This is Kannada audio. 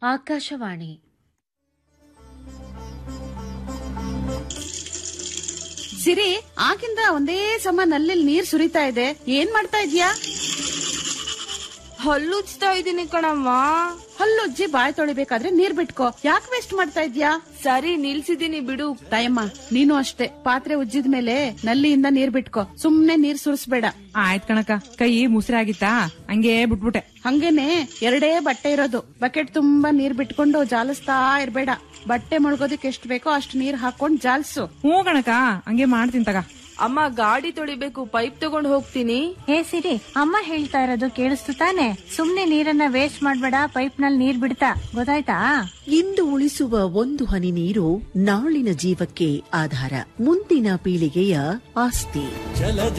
ಆಕಾಶವಾಣಿ. ಸಿರಿ, ಆಗಿಂದ ಒಂದೇ ಸಮ ನಲ್ಲಿ ನೀರ್ ಸುರಿತಾ ಇದೆ. ಏನ್ ಮಾಡ್ತಾ ಇದ್ಯಾ? ಹಲ್ಲುಜ್ತಾ ಇದೀನಿ ಕಣಮ್ಮ. ಹಲ್ಲುಜ್ಜಿ ಬಾಯ್ ತೊಳಿಬೇಕಾದ್ರೆ ನೀರ್ ಬಿಟ್ಕೋ. ಯಾಕೆ ವೇಸ್ಟ್ ಮಾಡ್ತಾ ಇದ್ಯಾ? ಸರಿ, ನಿಲ್ಸಿದೀನಿ ಬಿಡು. ತಾಯಮ್ಮ, ನೀನು ಅಷ್ಟೇ. ಪಾತ್ರೆ ಉಜ್ಜಿದ ಮೇಲೆ ನಲ್ಲಿಯಿಂದ ನೀರ್ ಬಿಟ್ಕೋ. ಸುಮ್ನೆ ನೀರ್ ಸುರಿಸ್ಬೇಡ. ಆಯ್ತ್ ಕಣಕ, ಕೈ ಮುಸ್ರಾಗಿತ್ತಾ ಹಂಗೆ ಬಿಟ್ಬಿಟ್ಟೆ. ಹಂಗೇನೆ 2 ಬಟ್ಟೆ ಇರೋದು. ಬಕೆಟ್ ತುಂಬಾ ನೀರ್ ಬಿಟ್ಕೊಂಡು ಜಾಲಿಸ್ತಾ ಇರ್ಬೇಡ. ಬಟ್ಟೆ ಮುಳುಗೋದಕ್ಕೆ ಎಷ್ಟ್ ಬೇಕೋ ಅಷ್ಟ್ ನೀರ್ ಹಾಕೊಂಡ್ ಜಾಲ್ಸು. ಹ್ಞೂ ಕಣಕ, ಹಂಗೆ ಮಾಡ್ತೀನಿ ತಗ. ಅಮ್ಮ, ಗಾಡಿ ತೊಳಿಬೇಕು, ಪೈಪ್ ತಗೊಂಡ್ ಹೋಗ್ತೀನಿ. ಹೇ ಸಿರಿ, ಅಮ್ಮ ಹೇಳ್ತಾ ಇರೋದು ಕೇಳಿಸ್ತು ತಾನೆ? ಸುಮ್ನೆ ನೀರನ್ನ ವೇಸ್ಟ್ ಮಾಡ್ಬೇಡ. ಪೈಪ್ ನಲ್ಲಿ ನೀರ್ ಬಿಡ್ತಾ, ಗೊತ್ತಾಯ್ತಾ? ಇಂದು ಉಳಿಸುವ ಒಂದು ಹನಿ ನೀರು ನಾಳಿನ ಜೀವಕ್ಕೆ ಆಧಾರ, ಮುಂದಿನ ಪೀಳಿಗೆಯ ಆಸ್ತಿ.